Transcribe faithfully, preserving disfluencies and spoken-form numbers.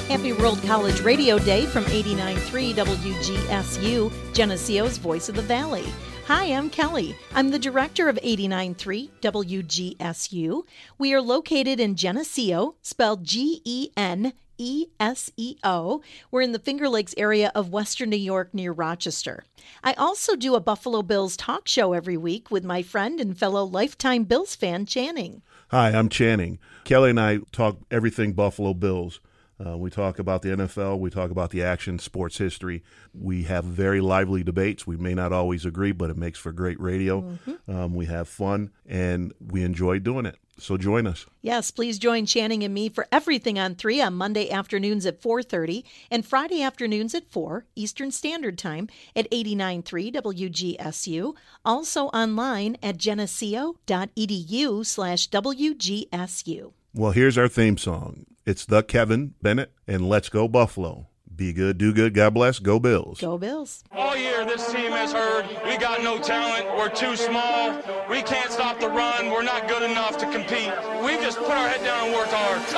Happy World College Radio Day from eighty-nine point three W G S U, Geneseo's Voice of the Valley. Hi, I'm Kelly. I'm the director of eighty-nine point three W G S U. We are located in Geneseo, spelled G E N E S E O. We're in the Finger Lakes area of Western New York near Rochester. I also do a Buffalo Bills talk show every week with my friend and fellow lifetime Bills fan, Channing. Hi, I'm Channing. Kelly and I talk everything Buffalo Bills. Uh, we talk about the N F L. We talk about the action, sports history. We have very lively debates. We may not always agree, but it makes for great radio. Mm-hmm. Um, we have fun, and we enjoy doing it. So join us. Yes, please join Channing and me for Everything on three on Monday afternoons at four thirty and Friday afternoons at four Eastern Standard Time at eighty-nine point three W G S U. Also online at geneseo.edu slash WGSU. Well, here's our theme song. It's the Kevin Bennett and Let's Go Buffalo. Be good, do good, God bless, go Bills. Go Bills. All year this team has heard we got no talent, we're too small, we can't stop the run, we're not good enough to compete. We've just put our head down and worked hard.